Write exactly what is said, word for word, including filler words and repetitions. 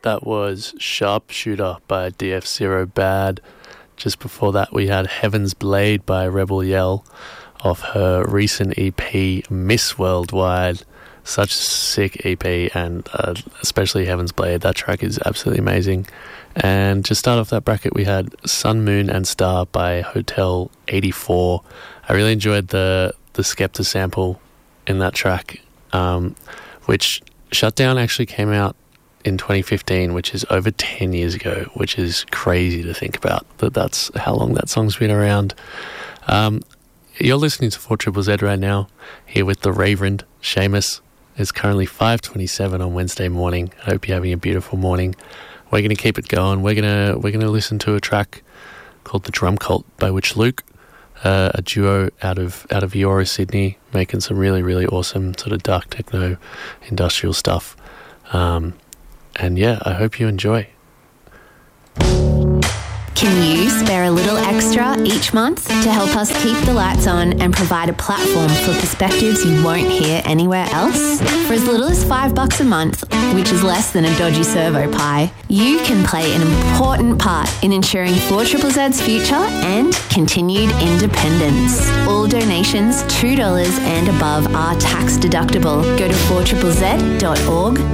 That was Sharpshooter by D F Zero Bad. Just before that, we had Heaven's Blade by Rebel Yell off her recent E P, Miss Worldwide. Such a sick E P, and uh, especially Heaven's Blade. That track is absolutely amazing. And to start off that bracket, we had Sun, Moon and Star by Hotel eighty-four. I really enjoyed the, the Skepta sample in that track, um, which Shutdown actually came out in twenty fifteen, which is over ten years ago, which is crazy to think about, that that's how long that song's been around. Um, you're listening to four Triple Z right now, here with the Reverend Seamus. It's currently five twenty-seven on Wednesday morning. I hope you're having a beautiful morning. We're going to keep it going. We're going to we're going to listen to a track called The Drum Cult by Witch Luke, uh, a duo out of out of Eora, Sydney, making some really, really awesome sort of dark techno industrial stuff. Um, And yeah, I hope you enjoy. Can you spare a little extra each month to help us keep the lights on and provide a platform for perspectives you won't hear anywhere else? For as little as five bucks a month, which is less than a dodgy servo pie, you can play an important part in ensuring four Triple Z's future and continued independence. All donations two dollars and above are tax deductible. Go to four triple z dot org